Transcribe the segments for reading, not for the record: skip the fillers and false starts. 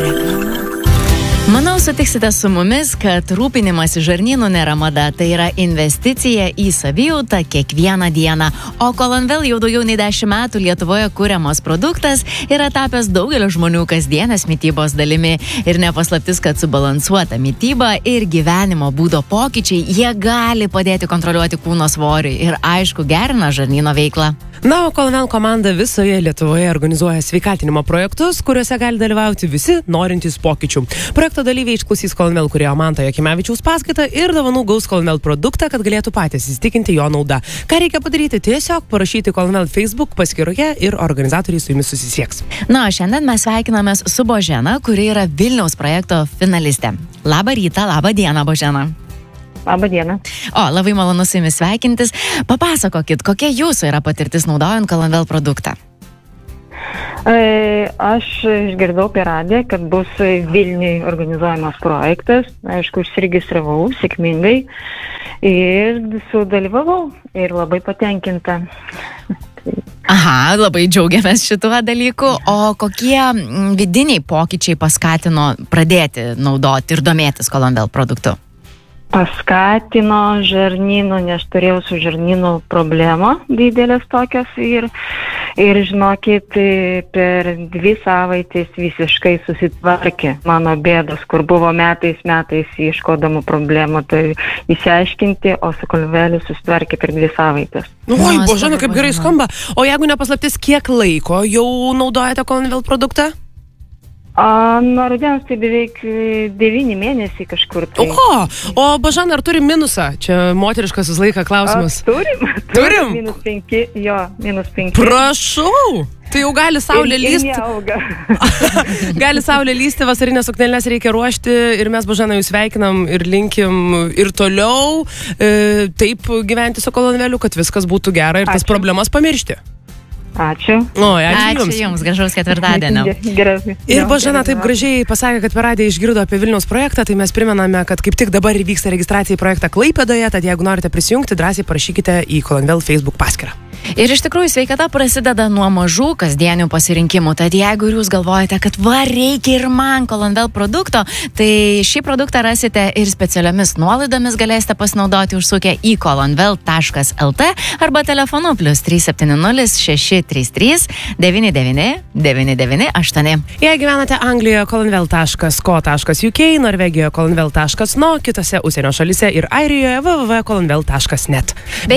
Manau, sutiksite su mumis, kad rūpinimasi žarnynu nėra mada, tai yra investicija į savijautą kiekvieną dieną. O Kolonvel jau daugiau nei 10 metų Lietuvoje kuriamas produktas yra tapęs daugelio žmonių kasdienės mitybos dalimi. Ir nepaslaptis, kad subalansuota mityba ir gyvenimo būdo pokyčiai, jie gali padėti kontroliuoti kūno svorį ir, aišku, gerina žarnyno veiklą. Na, o Kolonvel komanda visoje Lietuvoje organizuoja sveikatinimo projektus, kuriuose gali dalyvauti visi norintys pokyčių. Projekto dalyviai išklausys Kolonvel kūrėjo Manto Jakimavičiaus paskaitą ir dovanų gaus Kolonvel produktą, kad galėtų patys įsitikinti jo naudą. Ką reikia padaryti? Tiesiog parašyti Kolonvel Facebook paskyroje ir organizatoriai su jumis susisieks. Na, o šiandien mes sveikinamės su Božena, kuri yra Vilniaus projekto finalistė. Labą rytą, labą dieną, Božena. Labą dieną. O, labai malonu su jumis sveikintis. Papasakokit, kokia jūsų yra patirtis naudojant Kolonvel produktą? Aš išgirdau per radiją, kad bus Vilniui organizuojamas projektas. Aišku, užsiregistravau sėkmingai ir sudalyvavau ir labai patenkinta. Aha, labai džiaugiamės šituo dalyku. O kokie vidiniai pokyčiai paskatino pradėti naudoti ir domėtis Kolonvel produktu? Paskatino žarnynu, nes turėjau su žarnynu problemą didelės tokios ir žinokit, per 2 savaitės visiškai susitvarkė mano bėdos, kur buvo metais ieškodama problemų, tai išsiaiškinti, o su Kolonveliu susitvarkė per 2 savaitės. Oi, Božena, kaip gerai skamba. O jeigu nepaslaptis, kiek laiko jau naudojate Kolonvel produktą? Nuo rudens tai beveik 9 mėnesiai kažkur. Tai. O Božena, ar turi minusą? Čia moteriškas visą laiką klausimas. Turim? -5. Prašau! Tai jau gali saulė lysti. Gali saulė lysti, vasarinės suknelės reikia ruošti ir mes, Božena, jūs sveikinam ir linkim ir toliau taip gyventi su Kolonveliu, kad viskas būtų gera ir tas problemas pamiršti. Ačiū. Ačiū jums, gražaus ketvirtadienio. Ir Božena taip gražiai pasakė, kad per radiją išgirdo apie Vilniaus projektą, tai mes primename, kad kaip tik dabar vyksta registracija į projektą Klaipėdoje, tad jeigu norite prisijungti, drąsiai parašykite į Kolonvel Facebook paskyrą. Ir iš tikrųjų sveikata prasideda nuo mažų kasdienių pasirinkimų, tad jeigu jūs galvojate, kad reikia ir man Kolonvel produkto, tai šį produktą rasite ir specialiomis nuolaidomis galėsite pasinaudoti užsukę į kolonvel.lt arba telefonu +370 633 99 998. Jei gyvenate Anglijoje, kolonvel.co.uk, Norvegijoje kolonvel.no, kitose užsienio šalyse ir Airijoje www.kolonvel.net.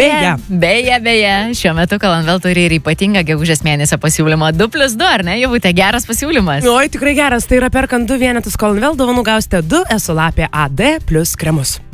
Beje, šiuo metu Kolonvel turi ir ypatingą gegužės mėnesio pasiūlymą 2+2, ar ne? Jau būtų geras pasiūlymas. Oi, tikrai geras. Tai yra perkant 2 vienetus Kolonvel, dovanų gausite 2 esulapė AD plus kremus.